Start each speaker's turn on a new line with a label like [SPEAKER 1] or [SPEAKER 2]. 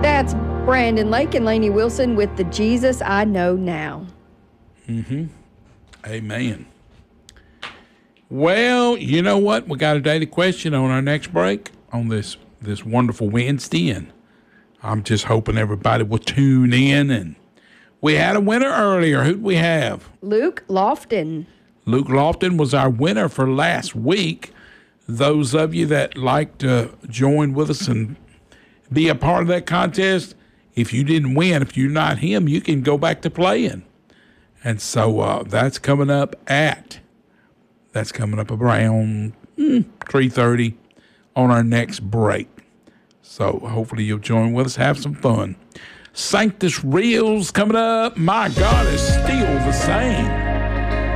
[SPEAKER 1] That's Brandon Lake and Lainey Wilson with the Jesus I Know Now.
[SPEAKER 2] Amen. Well, you know what? We got a daily question on our next break on this wonderful Wednesday, and I'm just hoping everybody will tune in. And we had a winner earlier. Who'd we have?
[SPEAKER 1] Luke Lofton.
[SPEAKER 2] Luke Lofton was our winner for last week. Those of you that like to join with us and be a part of that contest, if you didn't win, if you're not him, you can go back to playing. And so that's coming up around 3:30 on our next break. So hopefully you'll join with us, have some fun. Sanctus Reels coming up. My God, it's still the same.